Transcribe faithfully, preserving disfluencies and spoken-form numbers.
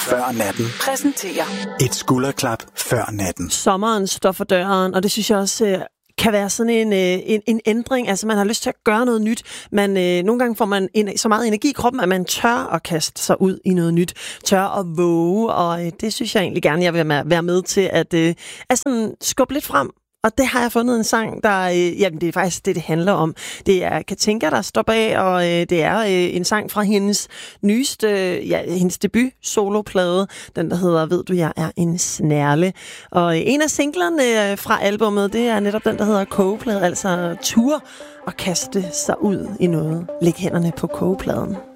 før natten præsenterer et skulderklap før natten. Sommeren står for døren, og det synes jeg også øh, kan være sådan en, øh, en, en ændring. Altså, man har lyst til at gøre noget nyt. Man, øh, nogle gange får man en, så meget energi i kroppen, at man tør at kaste sig ud i noget nyt. Tør at våge, og øh, det synes jeg egentlig gerne, jeg vil være med til at øh, altså, skubbe lidt frem. Og det har jeg fundet en sang, der, øh, jamen det er faktisk det, det handler om. Det er Katinka, der står bag, og øh, det er øh, en sang fra hendes nyeste, ja, hendes debut soloplade, den der hedder Ved du, jeg er en snærle. Og øh, en af singlerne øh, fra albumet, det er netop den, der hedder Kogeplade, altså tur og kaste sig ud i noget. Læg hænderne på kogepladen.